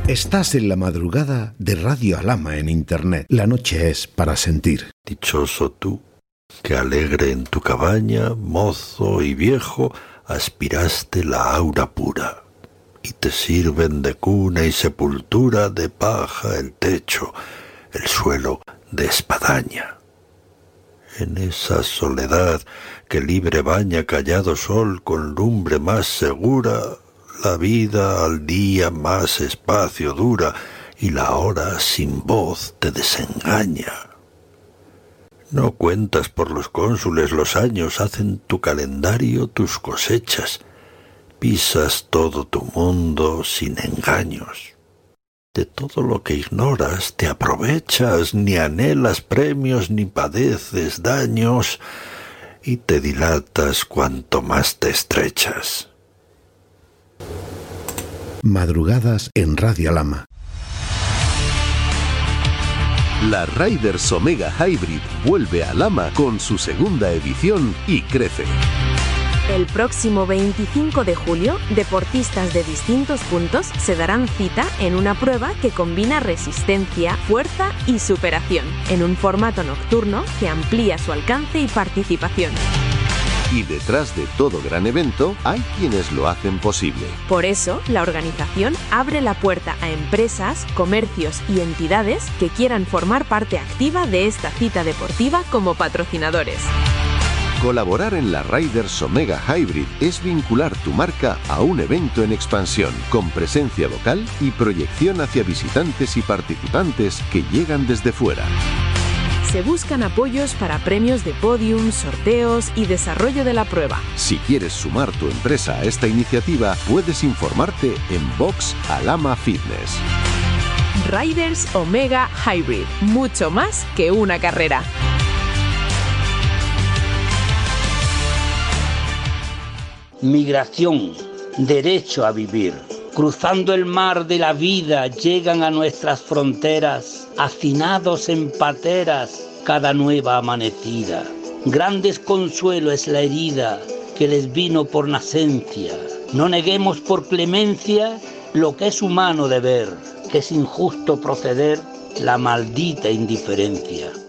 Estás en la madrugada de Radio Alhama en Internet. La noche es para sentir. Dichoso tú, que alegre en tu cabaña, mozo y viejo, aspiraste la aura pura. Y te sirven de cuna y sepultura, de paja el techo, el suelo de espadaña. En esa soledad que libre baña callado sol con lumbre más segura, la vida al día más espacio dura y la hora sin voz te desengaña. No cuentas por los cónsules los años, hacen tu calendario tus cosechas. Pisas todo tu mundo sin engaños. De todo lo que ignoras te aprovechas, ni anhelas premios ni padeces daños, y te dilatas cuanto más te estrechas. Madrugadas en Radio Alhama. La Riders Omega Hybrid vuelve a Alhama con su segunda edición y crece. El próximo 25 de julio, deportistas de distintos puntos se darán cita en una prueba que combina resistencia, fuerza y superación, en un formato nocturno que amplía su alcance y participación. Y detrás de todo gran evento hay quienes lo hacen posible. Por eso, la organización abre la puerta a empresas, comercios y entidades que quieran formar parte activa de esta cita deportiva como patrocinadores. Colaborar en la Riders Omega Hybrid es vincular tu marca a un evento en expansión, con presencia local y proyección hacia visitantes y participantes que llegan desde fuera. Se buscan apoyos para premios de podium, sorteos y desarrollo de la prueba. Si quieres sumar tu empresa a esta iniciativa, puedes informarte en Box Alhama Fitness. Riders Omega Hybrid, mucho más que una carrera. Migración, derecho a vivir. Cruzando el mar de la vida llegan a nuestras fronteras, hacinados en pateras, cada nueva amanecida. Gran desconsuelo es la herida que les vino por nacencia. No neguemos por clemencia lo que es humano deber, que es injusto proceder la maldita indiferencia.